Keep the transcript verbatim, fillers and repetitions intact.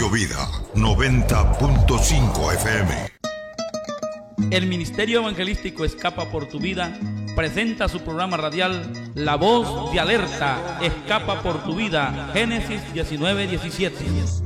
Radio Vida noventa punto cinco F M. El Ministerio Evangelístico Escapa por tu Vida presenta su programa radial La Voz de Alerta, Escapa por tu Vida, Génesis diecinueve diecisiete.